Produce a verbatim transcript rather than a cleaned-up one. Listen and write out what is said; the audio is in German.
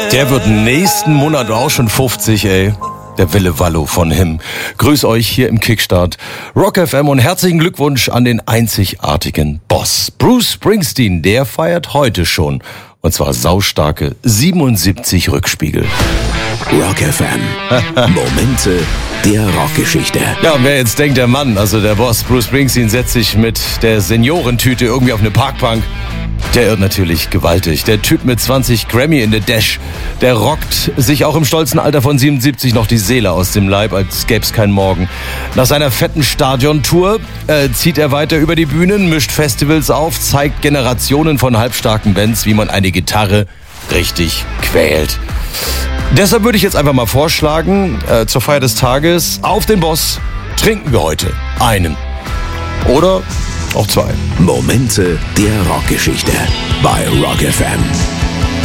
Der wird nächsten Monat auch schon fünfzig, ey. Der Wille Wallo von Him. Grüß euch hier im Kickstart Rock F M und herzlichen Glückwunsch an den einzigartigen Boss. Bruce Springsteen, der feiert heute schon. Und zwar saustarke siebenundsiebzig Rückspiegel. Rock F M. Momente der Rockgeschichte. Ja, und wer jetzt denkt, der Mann, also der Boss Bruce Springsteen, setzt sich mit der Seniorentüte irgendwie auf eine Parkbank, der irrt natürlich gewaltig. Der Typ mit zwanzig Grammy in der Dash, der rockt sich auch im stolzen Alter von siebenundsiebzig noch die Seele aus dem Leib, als gäb's keinen Morgen. Nach seiner fetten Stadiontour äh, zieht er weiter über die Bühnen, mischt Festivals auf, zeigt Generationen von halbstarken Bands, wie man eine Gitarre richtig quält. Deshalb würde ich jetzt einfach mal vorschlagen, äh, zur Feier des Tages, auf den Boss trinken wir heute einen. Oder auch zwei. Momente der Rockgeschichte bei Rock F M.